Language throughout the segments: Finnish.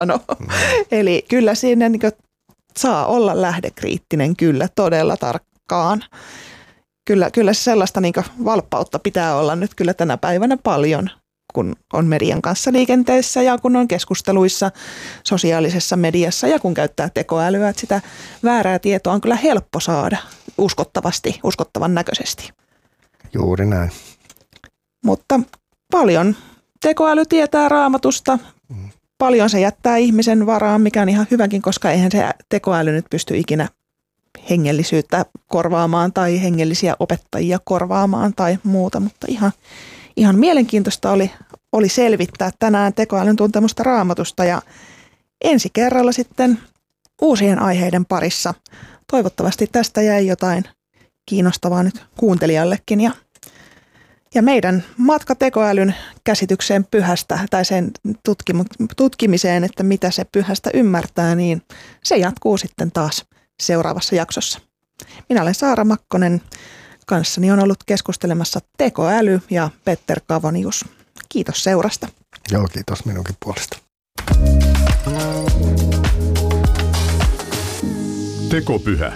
sanoo. Eli kyllä siinä niin kuin saa olla lähdekriittinen kyllä todella tarkkaan. Kyllä sellaista niin kuin valppautta pitää olla nyt kyllä tänä päivänä paljon, kun on median kanssa liikenteessä ja kun on keskusteluissa sosiaalisessa mediassa ja kun käyttää tekoälyä, että sitä väärää tietoa on kyllä helppo saada uskottavan näköisesti. Juuri näin. Mutta paljon tekoäly tietää Raamatusta, paljon se jättää ihmisen varaan, mikä on ihan hyväkin, koska eihän se tekoäly nyt pysty ikinä hengellisyyttä korvaamaan tai hengellisiä opettajia korvaamaan tai muuta, mutta ihan mielenkiintoista oli selvittää tänään tekoälyn tuntemusta Raamatusta ja ensi kerralla sitten uusien aiheiden parissa. Toivottavasti tästä jäi jotain kiinnostavaa nyt kuuntelijallekin ja meidän matka tekoälyn käsitykseen pyhästä tai sen tutkimiseen, että mitä se pyhästä ymmärtää, niin se jatkuu sitten taas seuraavassa jaksossa. Minä olen Saara Makkonen. Kanssani on ollut keskustelemassa tekoäly ja Petter Kavonius. Kiitos seurasta. Joo, kiitos minunkin puolesta. Tekopyhä.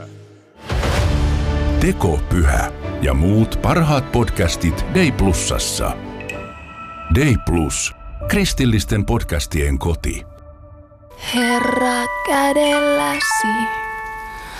Tekopyhä ja muut parhaat podcastit Day Plusassa. Day Plus. Kristillisten podcastien koti. Herra kädelläsi.